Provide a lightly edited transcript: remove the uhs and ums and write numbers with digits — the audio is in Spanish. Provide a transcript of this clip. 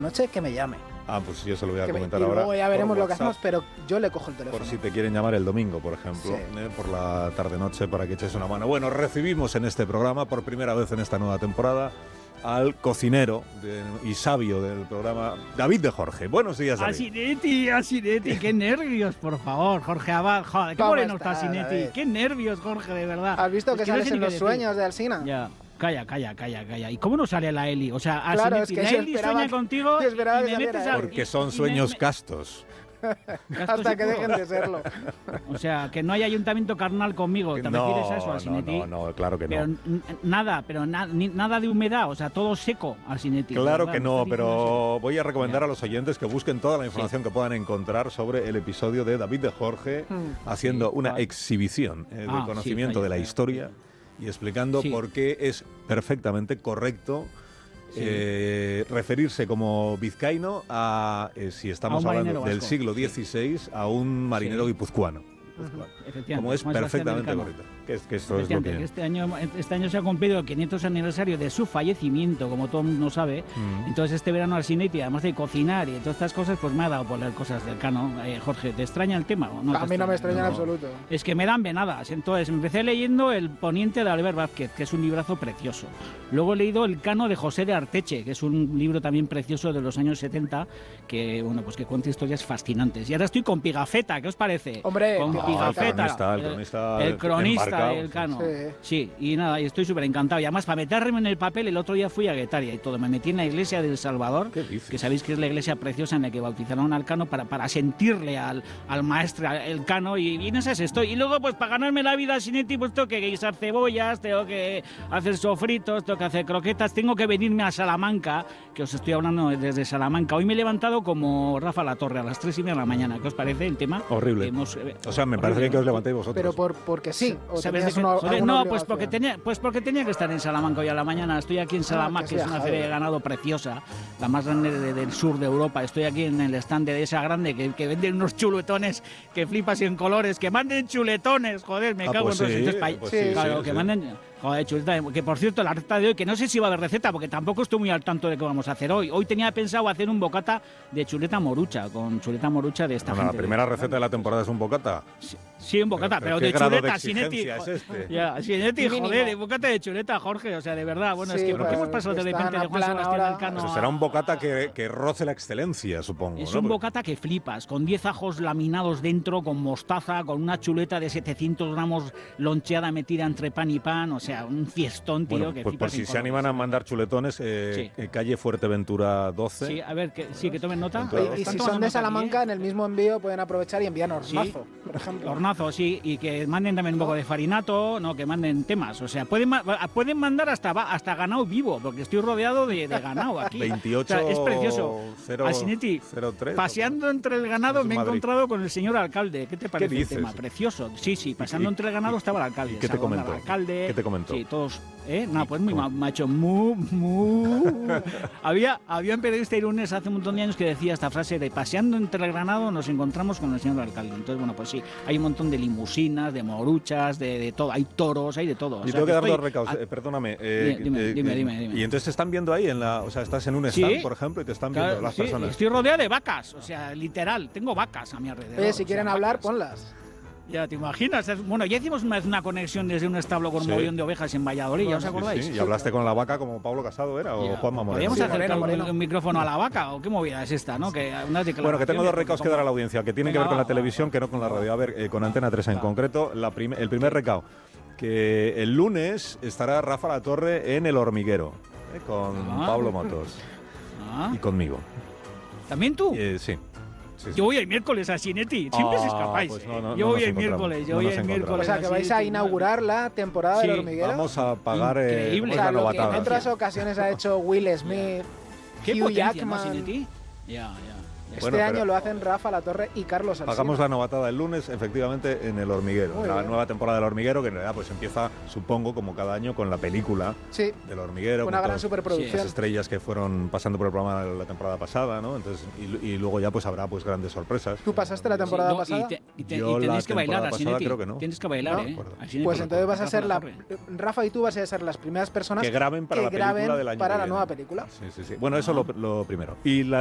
noche que me llame. Pues yo se lo voy a comentar y ahora. Luego ya veremos lo que WhatsApp, hacemos, pero yo le cojo el teléfono. Por si te quieren llamar el domingo, por ejemplo, por la tarde-noche, para que eches una mano. Bueno, recibimos en este programa, por primera vez en esta nueva temporada, al cocinero y sabio del programa, David de Jorge. Buenos días, David. Asinetti, qué nervios, por favor, Jorge Abad. Joder, qué moreno está Asinetti. Qué nervios, Jorge, de verdad. ¿Has visto que sales en los sueños de Alsina? Ya. Calla. ¿Y cómo no sale la Eli? O sea, claro, Asinetti, la Eli sueña contigo y me metes a... Porque son sueños castos. Hasta que dejen de serlo. O sea, que no hay ayuntamiento carnal conmigo. ¿Te refieres a eso, Asinetti? No, claro que pero no. Nada de humedad, o sea, todo seco, Asinetti. Claro que no, pero voy a recomendar a los oyentes que busquen toda la información que puedan encontrar sobre el episodio de David de Jorge haciendo una exhibición de conocimiento de la historia y explicando por qué es perfectamente correcto referirse como vizcaíno a, si estamos hablando del siglo XVI, a un marinero guipuzcoano. Como es perfectamente correcto. Que esto es lo que... Este año se ha cumplido el 500 aniversario de su fallecimiento, como todo el mundo sabe. Entonces este verano Asinetti, además de cocinar y todas estas cosas, pues me ha dado por leer cosas del Cano. Jorge, ¿te extraña el tema? ¿O no? A mí no me extraña en absoluto. Es que me dan venadas. Entonces empecé leyendo El Poniente de Albert Vázquez, que es un librazo precioso. Luego he leído El Cano de José de Arteche, que es un libro también precioso de los años 70, que bueno, pues que cuenta historias fascinantes. Y ahora estoy con Pigafetta, ¿qué os parece? Hombre, con Pigafetta, el cronista del Cano. Sí, y nada, y estoy súper encantado. Y además, para meterme en el papel, el otro día fui a Guetaria y todo. Me metí en la iglesia del Salvador, que sabéis que es la iglesia preciosa en la que bautizaron al Cano para sentirle al maestro, el Cano, y en esas estoy. Y luego, pues para ganarme la vida, Asinetti, pues tengo que guisar cebollas, tengo que hacer sofritos, tengo que hacer croquetas, tengo que venirme a Salamanca, que os estoy hablando desde Salamanca. Hoy me he levantado como Rafa Latorre a las 3:30 de la mañana. ¿Qué os parece el tema? Horrible. O sea, me parece bien que os levantéis vosotros. Pero porque sí. No, pues porque tenía que estar en Salamanca hoy a la mañana. Estoy aquí en Salamanca, que es una feria de ganado preciosa, la más grande del sur de Europa. Estoy aquí en el stand de esa grande que venden unos chuletones que flipas y en colores. Que manden chuletones, joder, me cago en todos. Entonces, claro, que manden... Joder, chuleta, que por cierto, la receta de hoy, que no sé si va a haber receta, porque tampoco estoy muy al tanto de qué vamos a hacer hoy. Hoy tenía pensado hacer un bocata de chuleta morucha, con chuleta morucha de esta gente. La primera receta de la temporada es un bocata. Sí, un bocata, pero de chuleta, Asinetti. Ya, Asinetti, joder, bocata de chuleta, Jorge, o sea, de verdad. Bueno, es que ¿por qué hemos pasado de repente de Juan Sebastián Elcano? Eso será un bocata que roce la excelencia, supongo. Es un bocata que flipas, con 10 ajos laminados dentro, con mostaza, con una chuleta de 700 gramos loncheada metida entre pan y pan, o sea, un fiestón, tío. Bueno, que pues por si se animan a mandar chuletones, calle Fuerteventura 12. Sí, a ver, que tomen nota. Y si son de Salamanca, en el mismo envío pueden aprovechar y envían hornazo, por ejemplo. Hornazo, sí, y que manden también un poco de farinato, no, que manden temas. O sea, pueden mandar hasta ganado vivo, porque estoy rodeado de ganado aquí. 28, o sea, es precioso. Asinetti, 03, paseando entre el ganado me he encontrado con el señor alcalde. ¿Qué te parece el tema? Precioso. Sí, pasando entre el ganado estaba el alcalde. ¿Qué te comentó? ¿Qué te comentó? Sí, todos... No, pues muy macho. Había un periodista irunés hace un montón de años que decía esta frase de paseando entre el ganado nos encontramos con el señor alcalde. Entonces, bueno, pues sí, hay un montón de limusinas, de moruchas, de todo. Hay toros, hay de todo. Y tengo que dar dos recados, perdóname. Dime. Y entonces te están viendo ahí, o sea, estás en un stand, por ejemplo, y te están viendo las personas. Estoy rodeado de vacas, o sea, literal, tengo vacas a mi alrededor. Si quieren hablar, ponlas. Ya te imaginas. Bueno, ya hicimos una conexión desde un establo con un mogollón de ovejas en Valladolid, ¿ya os acordáis? Sí, y hablaste con la vaca como Pablo Casado era, o Juanma Moreno. ¿Podríamos acercar un micrófono a la vaca o qué movida es esta, no? Bueno, que tengo dos recados que dar a la audiencia, que tienen que ver con la televisión, que no con la radio. A ver, con Antena 3 en concreto, el primer recado, que el lunes estará Rafa Latorre en El Hormiguero, con Pablo Motos y conmigo. ¿También tú? Sí. Yo voy el miércoles a Asinetti, siempre os escapáis. Pues yo voy el miércoles, O sea, que vais a inaugurar la temporada del Hormiguero. Vamos a pagar increíble. Lo que en otras ocasiones ha hecho Will Smith, Hugh Jackman. Ya. Este año lo hacen Rafa La Torre y Carlos Alsina. Hagamos la novatada el lunes, efectivamente, en El Hormiguero. La nueva temporada del Hormiguero, que en realidad pues empieza, supongo, como cada año, con la película del Hormiguero. Una gran superproducción. Las estrellas que fueron pasando por el programa la temporada pasada, ¿no? Entonces, y luego ya pues habrá pues grandes sorpresas. ¿Tú pasaste la temporada pasada? Y tienes que bailar, Asinetti. Creo que no. Tienes que bailar, ¿eh? Pues entonces vas a ser Rafa y tú vas a ser las primeras personas que graben para la película del año para que la viene. nueva película. Sí. Bueno, eso lo primero. Y